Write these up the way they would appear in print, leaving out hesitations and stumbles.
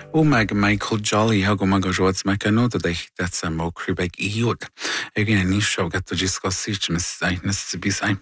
O meg Michael Jolly ha go mag go rots me no dat dat sem mo kribeg iod. Egin en nisho get to discuss mis bis ein.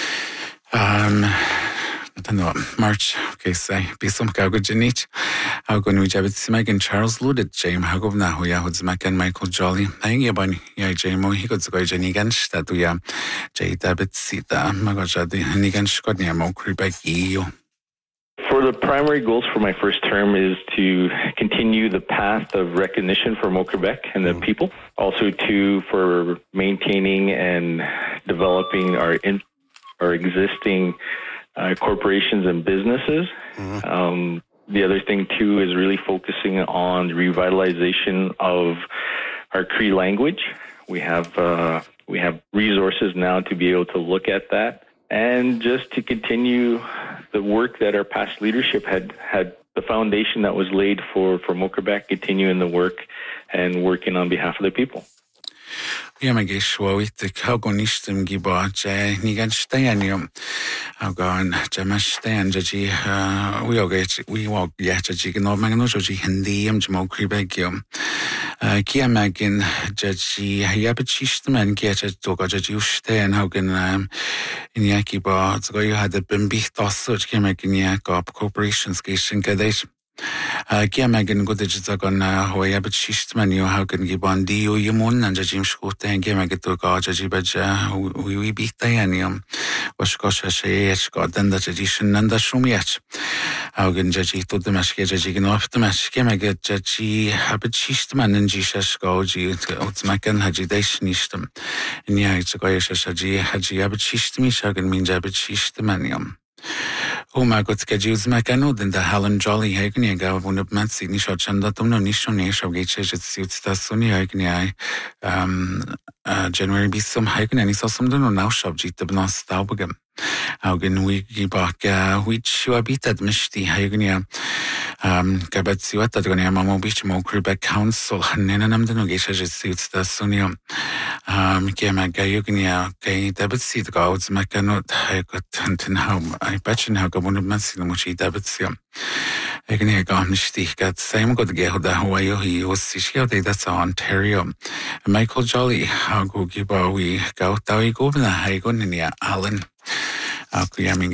No, March, okay, say, be some gago genit. How go nu jabit Megan Charles Luded, James Hagov na who ya hods Mac and Michael Jolly. Hang ya bunny, ya Jamo, he got go Jenny Gans, that we ya J. David Sita, Magajadi, Nigan Scotnia, mo kribeg io. For the primary goals for my first term is to continue the path of recognition for Mo-Quebec and the people. Also for maintaining and developing our existing corporations and businesses. The other thing too is really focusing on the revitalization of our Cree language. We have resources now to be able to look at that, and just to continue the work that our past leadership had the foundation that was laid for Mo-Quebec, continuing the work and working on behalf of the people. Ja, meg is wit how go nistem giba je nigan stenium. How go an jamas sten ji we walk yet ji no mag no ji hindium jmo kribegium. Kia magin ji yabichistem and get it to go ji sten how can in yaki ba go you had the bimbi tossage kia magin yak corporations gishin kadej. Kia megin go digital on Hawaii, but she's many how can give on Dio Yamon and Jim Scott and Game get to go Jajibaja, we beat Dianium, was Gosha Got then that edition and the Shumiach. How can Jaji to the Maski Jajin off the Mask, get Jaji, habit Shistman and Jisha Goji, Otsmakan Hajidation Istem. And yeah, it's a Goyasha Haji Habit Shistmi, Shagan means Habit Shistmanium. O my god, skajus makano den the Helen Jolly Hagni gave one of Matsi Nisha Chandatum no Nishon Nish of Gates suits the Sunni Hagni January be some Hagan and he saw some no now shop jit the Bnos Taubagam. Augen we back which you habited Mishti Hagnia Gabetsuata Mamo Beach Mo Quebec Council Nenanam the Nogesha suits the Sunnium Kema Gayugnia Gay Debit Seed Gouds Macanot Hagot Tantin Home I bet you how go one of Massimochi Debitium. Agni Gamishti got same good Gehoda Hawaii he was Sishio that's Ontario. Michael Jolly how go Giba we go Tawi Governor Hagonia Allen. Alan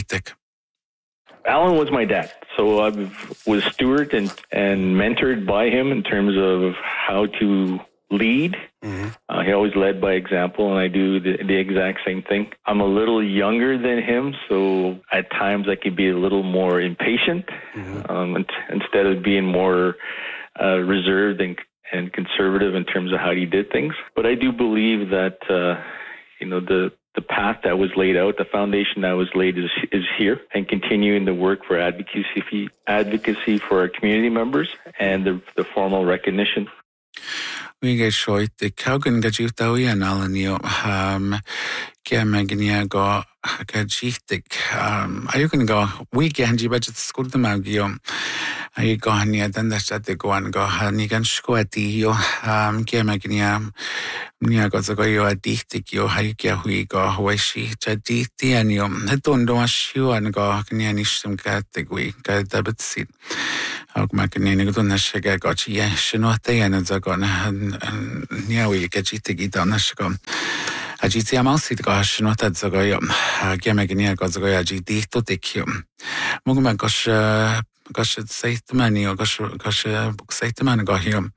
was my dad, so I was stewarded and mentored by him in terms of how to lead. He always led by example, and I do the exact same thing. I'm a little younger than him, so at times I could be a little more impatient instead of being more reserved and conservative in terms of how he did things. But I do believe that the path that was laid out, the foundation that was laid is here, and continuing the work for advocacy for our community members and the formal recognition. We get short the Kaugan Gajutawi and Alanio Kiamagnia go Gajitik. Are you going to go? We can budget school the Magio. Are you going near then that's at the go and go Hanigan Squatio Kiamagnia Niagozago Adictic yo Haikia Hui go Hawaii Jaditi and you don't know you and go Nianishum category got debit seat. How macanini don't shake got yes, no they and it's a gun and near we get it to get on the shagum. Ajitia Mouse gosh, not at Zagoyum. Gamagania got Zagoyaji to take you. Mugma gosh, say the money or gosh, book say the man got him.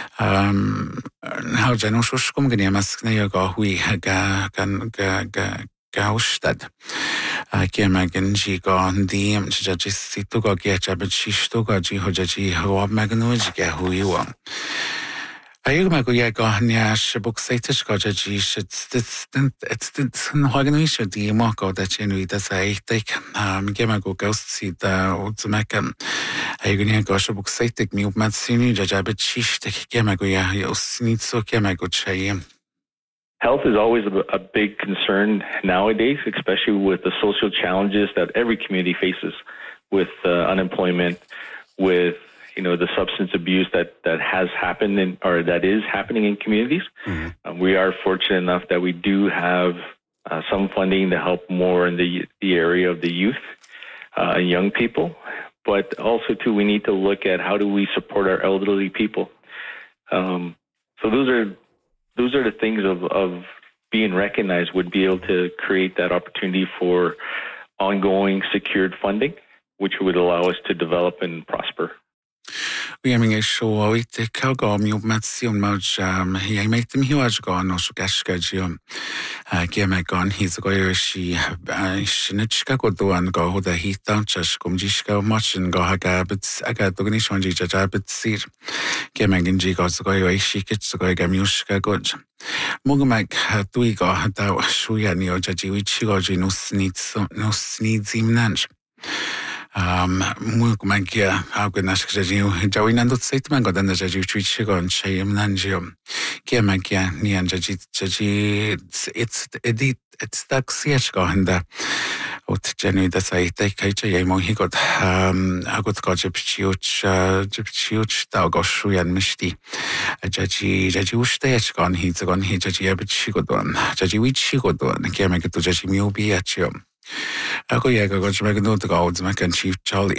How Janoskum Geniamas Nayago, we Gaustad. Kiamagan gone the Jajis to go get a but she to go Jihojaji, who of Maganoja, who you are. Ayumagoya Gohaniash book Satish Gojaji should it's Hoganisha the Moko that you that's I take Gamago Ghost seat Utsumaka Ayunia Gosha book Satic Mu Matsini Jajabit Shish take Gamagoya Yosnitso Gamago Chayim. Health is always a big concern nowadays, especially with the social challenges that every community faces with unemployment, with the substance abuse that has happened or that is happening in communities. We are fortunate enough that we do have some funding to help more in the area of the youth and young people. but also too, we need to look at how do we support our elderly people. So those are the things of being recognized would be able to create that opportunity for ongoing secured funding, which would allow us to develop and prosper. Uiaming show ite kagam you matsion maj he made them huge gone no gashkajum Giamagon he's go she shinitchka go do and go the heat down just come jishka much and go hagabits agadoganish on jajabit seat Giamagin jigos go she gets go gamushka good Mugamag tuigo da shuyani o jajiwichi go no sneeds him nanch Mugamag how good Nashkaji Jawin and say to Mango than the Jaji on Shayam Nanjium Giamagia Nian Jaji it's edit it's that Siachgo and the out January that I take Kajamo he got a good Gojip Chiuch Dago Shuyan Mishti a Jaji Stage gone he's gone he Jaji Abichigodon Jaji Wichigodon Giamaga to Jaji Mubi at you. Ako yaga go jmagno to go Mac Chief Charlie.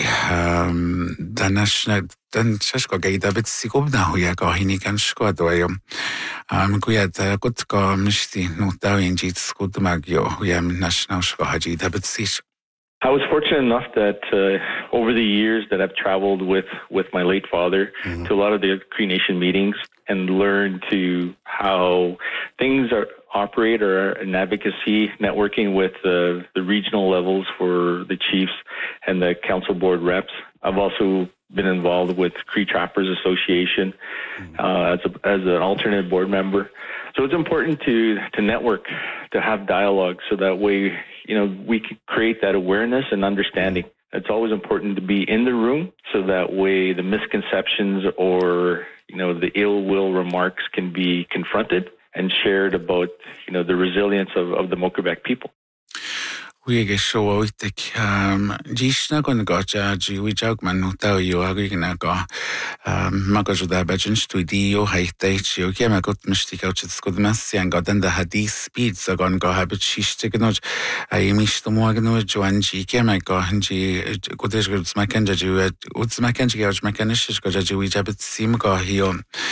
National then Shashko gave David Sikob now yaga hini can squad way. Kuyat good go Mishti no down jits good magio. We am national Haji David Sish. I was fortunate enough that over the years that I've traveled with my late father to a lot of the Cree Nation meetings and learned to how things operate or an advocacy networking with the regional levels for the chiefs and the council board reps. I've also been involved with Cree Trappers Association as an alternate board member. So it's important to network, to have dialogue, so that way we can create that awareness and understanding. It's always important to be in the room, so that way the misconceptions or the ill will remarks can be confronted and shared about the resilience of the Mokurbek people. We get show it Jishna gonna go to we joke man no tell you are gonna go Magajo da Bajins to Dio high stage you came a good mystic out to good messy and got then the hadith speeds are gonna go habit she's taken out I missed the morgan with Joan G came I go and G good is good Mackenzie what's Mackenzie out mechanics go to we habit sim go here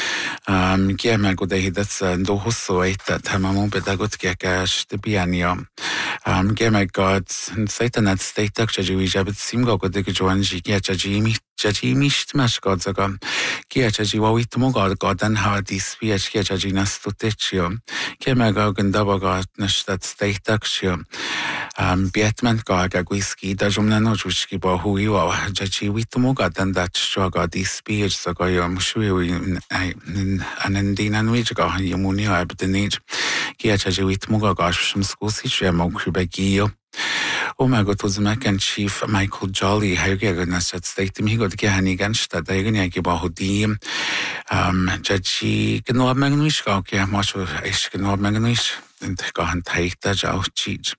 came I go day that's no hosso that Hamamo Pedagot the piano came I go and Satan at state actually we have sim go the Joan G Jaji missed mash gods ago. Giachaji wawit mogad god and how this speech Giachaginas to teachio. Kemago and Dabagot Nastat state action. Bietman gaga whiskey, Dajumano Jushkibo who you are Jaji with mogad and that struggle this speech so go yum shui an Indian and which go Yamunia abdenage. Giachaji with mogagosh from school situation Mokribegio. Oh my God, was Mac and Chief Michael Jolly, how you get a state him, he got Gahanigan, that they can give a hoodie. Jaji can not magnish, okay, much of Ish can not magnish, and go and take that out cheat.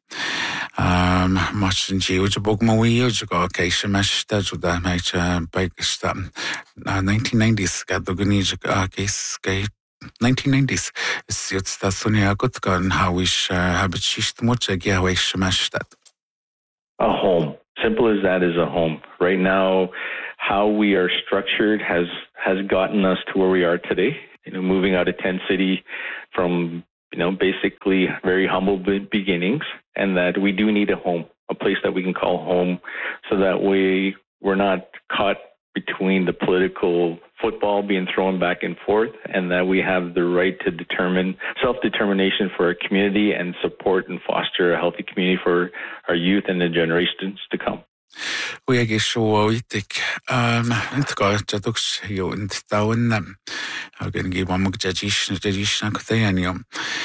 Much in Georgia book more years ago, okay, she mashed that with that match bike stop. 1990s got the Gunij case gate. 1990s. It's that Sonia got gone how we have it much again, we smashed that. A home. Simple as that is a home. Right now, how we are structured has gotten us to where we are today. Moving out of Tent City from, basically very humble beginnings, and that we do need a home, a place that we can call home, so that way we're not caught between the political football being thrown back and forth, and that we have the right to determine self-determination for our community and support and foster a healthy community for our youth and the generations to come. We are so witik. It's got to look you in the town. I'm going to give one more tradition Kotayanium.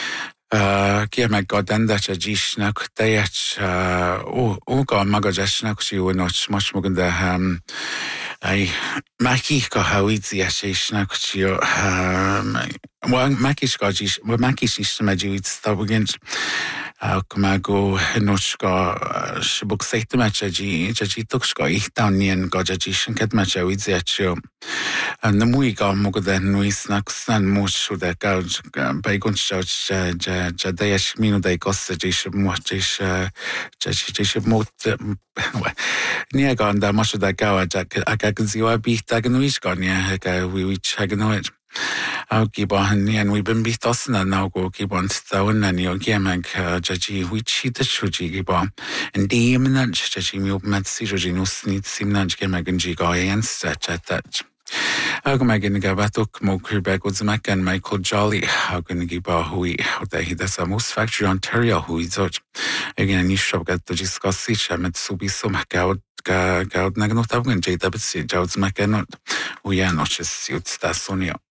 Kiemeg god endet a gisnak tejet óga magajesnak you much more than I Maki ka hawidzi esésnek Well, Mackie systematic stabiligens. Kumago nochka shibuk seit matchaji tukska ihtanien gajajishin ket matcha with zacho. And the muiga mugaden nuis naksan much the gauge by gunshot jadesh minu de gossage motish jajish mot niaganda much of the gawa agaziwa bitaganuishgania we chaganoit. And we've been beaten and now go keep on stone and your gamag jaji which the chuji giba and demon and jaji movement sirojinus needs simnaj gamag and jigai and such at that. How can I get a gabatuk mo Quebec with Mac and Michael Jolly? How can I give a hui? How that he does a most factory Ontario who is such again. You shop got to discuss each and Subi some gaud nagnot up and JW Jones Macanot. We are not just suits that's on you.